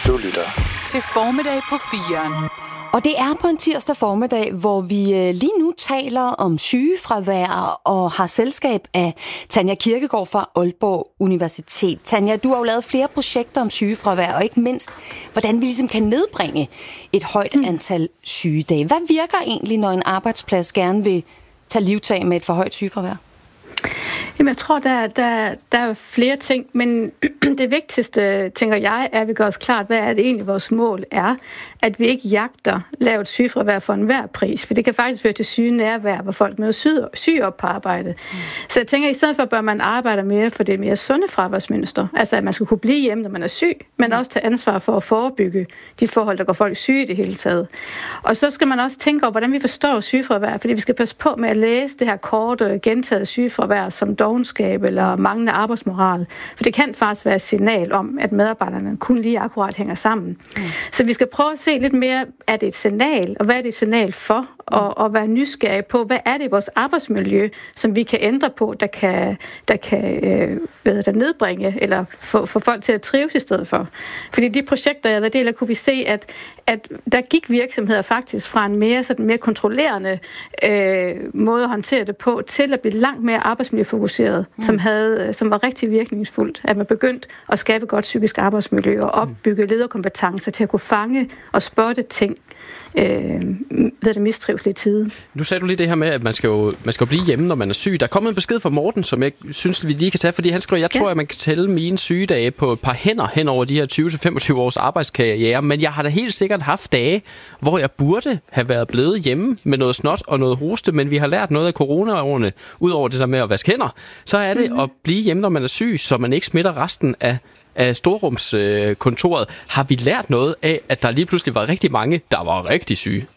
Du lytter til Formiddag på 4'eren. Og det er på en tirsdag formiddag, hvor vi lige nu taler om sygefravær og har selskab af Tanja Kirkegaard fra Aalborg Universitet. Tanja, du har jo lavet flere projekter om sygefravær, og ikke mindst, hvordan vi ligesom kan nedbringe et højt antal sygedage. Hvad virker egentlig, når en arbejdsplads gerne vil tage livtag med et for højt sygefravær? Jamen, jeg tror, der er flere ting, men det vigtigste, tænker jeg, er, at vi gør os klart, hvad er det egentlig vores mål er, at vi ikke jagter lavt sygefravær for enhver pris, for det kan faktisk føre til sygenærvær, hvor folk møder syg op på arbejde. Så jeg tænker, at i stedet for bør man arbejde mere for det mere sunde fraværsmønster, altså at man skal kunne blive hjemme, når man er syg, men også tage ansvar for at forebygge de forhold, der går folk syge i det hele taget. Og så skal man også tænke over, hvordan vi forstår sygefravær, fordi vi skal passe på med at læse det her korte, gentaget sygefravær som dovenskab eller manglende arbejdsmoral, for det kan faktisk være et signal om, at medarbejderne kun lige akkurat hænger sammen. Så vi skal prøve at se lidt mere, er det et signal, og hvad er det et signal for, og være nysgerrige på, hvad er det i vores arbejdsmiljø, som vi kan ændre på, der kan nedbringe, eller få folk til at trives i stedet for. Fordi de projekter, jeg har været del af, kunne vi se, at der gik virksomheder faktisk fra en mere kontrollerende måde at håndtere det på, til at blive langt mere arbejdsmiljøfokuseret, som var rigtig virkningsfuldt. At man begyndte at skabe godt psykisk arbejdsmiljø og opbygge lederkompetencer til at kunne fange og spotte ting ved det mistrivsel i tiden. Nu sagde du lige det her med, at man skal jo blive hjemme, når man er syg. Der er kommet en besked fra Morten, som jeg synes, vi lige kan tage, fordi han skriver, jeg tror, at man kan tælle mine sygedage på et par hænder hen over de her 20-25 års arbejdskarriere, men jeg har da helt sikkert haft dage, hvor jeg burde have været blevet hjemme med noget snot og noget hoste, men vi har lært noget af coronaårene, ud over det der med at vaske hænder, så er det at blive hjemme, når man er syg, så man ikke smitter resten af storrumskontoret. Har vi lært noget af, at der lige pludselig var rigtig mange, der var rigtig syge?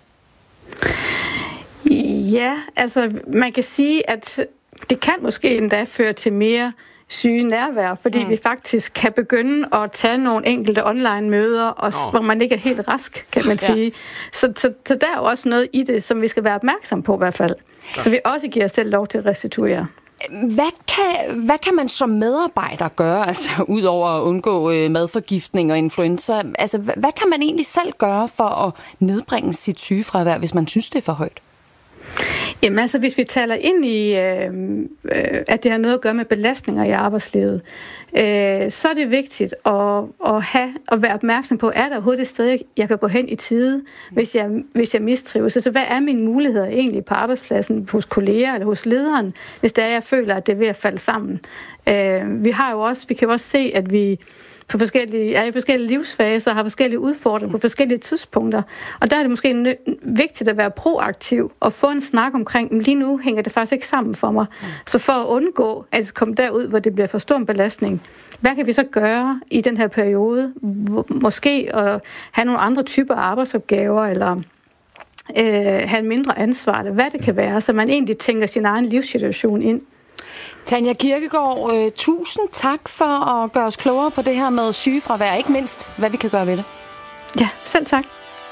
Ja, altså man kan sige, at det kan måske endda føre til mere syge nærvær, fordi vi faktisk kan begynde at tage nogle enkelte online-møder, og hvor man ikke er helt rask, kan man sige. Så der er jo også noget i det, som vi skal være opmærksom på i hvert fald. Så vi også giver os selv lov til at restituere. Hvad kan man som medarbejder gøre, altså ud over at undgå madforgiftning og influenza? Altså, hvad kan man egentlig selv gøre for at nedbringe sit sygefravær, hvis man synes, det er for højt? Jamen altså, hvis vi taler ind i, at det har noget at gøre med belastninger i arbejdslivet, så er det vigtigt at være opmærksom på, er der overhovedet et sted, jeg kan gå hen i tide, hvis jeg mistrives? Så hvad er mine muligheder egentlig på arbejdspladsen, hos kolleger eller hos lederen, hvis det er, jeg føler, at det er ved at falde sammen? Vi kan jo også se, at vi i forskellige livsfaser har forskellige udfordringer på forskellige tidspunkter. Og der er det måske vigtigt at være proaktiv og få en snak omkring, lige nu hænger det faktisk ikke sammen for mig. Så for at undgå at komme derud, hvor det bliver for stor en belastning, hvad kan vi så gøre i den her periode? Måske at have nogle andre typer arbejdsopgaver, eller have en mindre ansvar, eller hvad det kan være, så man egentlig tænker sin egen livssituation ind. Tanja Kirkegaard, tusind tak for at gøre os klogere på det her med sygefravær, ikke mindst, hvad vi kan gøre ved det. Ja, selv tak.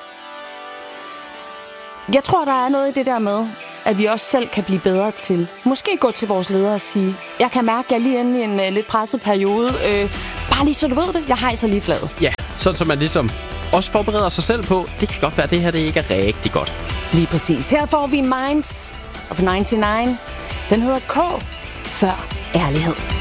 Jeg tror, der er noget i det der med, at vi også selv kan blive bedre til. Måske gå til vores ledere og sige, jeg kan mærke, at jeg er lige inde i en lidt presset periode. Bare lige så du ved det, jeg hejser lige fladet. Ja, sådan så man ligesom også forbereder sig selv på, det kan godt være, at det her det ikke er rigtig godt. Lige præcis. Her får vi Minds of 99. Den hedder K før ærlighed.